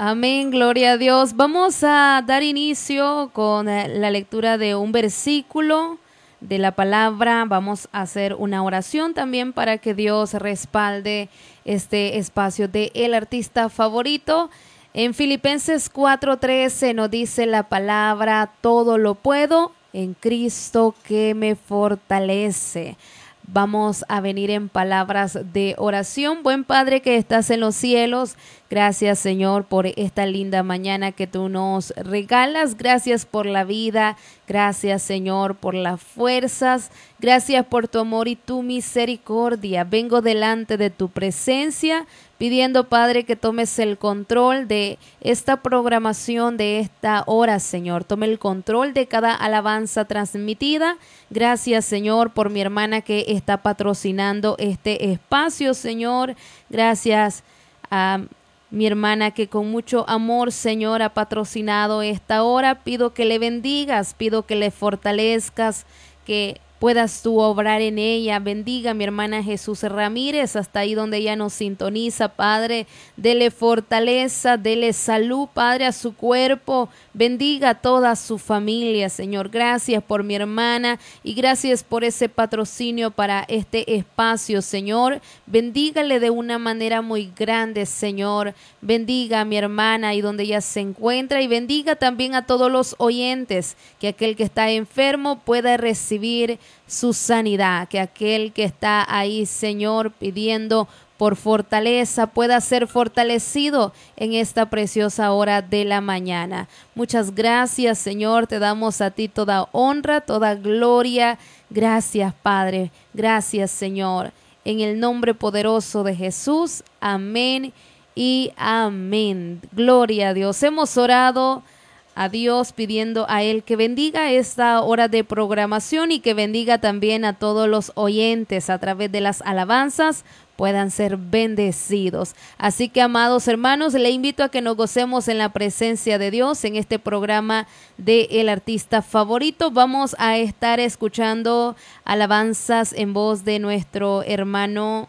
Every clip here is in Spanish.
Amén, gloria a Dios. Vamos a dar inicio con la lectura de un versículo de la palabra. Vamos a hacer una oración también para que Dios respalde este espacio de El Artista Favorito. En Filipenses 4:13 nos dice la palabra: todo lo puedo en Cristo que me fortalece. Vamos a venir en palabras de oración. Buen Padre que estás en los cielos, gracias Señor por esta linda mañana que tú nos regalas. Gracias por la vida, gracias Señor por las fuerzas, gracias por tu amor y tu misericordia. Vengo delante de tu presencia pidiendo, Padre, que tomes el control de esta programación, de esta hora, Señor. Tome el control de cada alabanza transmitida. Gracias, Señor, por mi hermana que está patrocinando este espacio, Señor. Gracias a mi hermana que con mucho amor, Señor, ha patrocinado esta hora. Pido que le bendigas, pido que le fortalezcas, que puedas tú obrar en ella. Bendiga a mi hermana Jesús Ramírez, hasta ahí donde ella nos sintoniza, Padre. Dele fortaleza, dele salud, Padre, a su cuerpo. Bendiga a toda su familia, Señor. Gracias por mi hermana y gracias por ese patrocinio para este espacio, Señor. Bendígale de una manera muy grande, Señor. Bendiga a mi hermana y donde ella se encuentra, y bendiga también a todos los oyentes, que aquel que está enfermo pueda recibir su sanidad, que aquel que está ahí, Señor, pidiendo por fortaleza, pueda ser fortalecido en esta preciosa hora de la mañana. Muchas gracias, Señor, te damos a ti toda honra, toda gloria. Gracias, Padre, gracias, Señor, en el nombre poderoso de Jesús. Amén y amén. Gloria a Dios. Hemos orado a Dios pidiendo a Él que bendiga esta hora de programación y que bendiga también a todos los oyentes a través de las alabanzas, puedan ser bendecidos. Así que, amados hermanos, le invito a que nos gocemos en la presencia de Dios en este programa de El Artista Favorito. Vamos a estar escuchando alabanzas en voz de nuestro hermano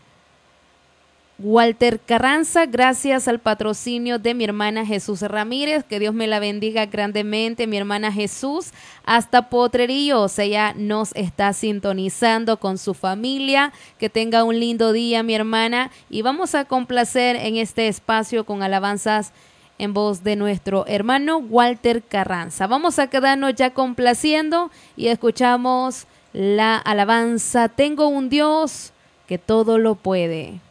Walter Carranza, gracias al patrocinio de mi hermana Jesús Ramírez. Que Dios me la bendiga grandemente, mi hermana Jesús, hasta Potrerillos. Ella nos está sintonizando con su familia. Que tenga un lindo día, mi hermana, y vamos a complacer en este espacio con alabanzas en voz de nuestro hermano Walter Carranza. Vamos a quedarnos ya complaciendo y escuchamos la alabanza: tengo un Dios que todo lo puede.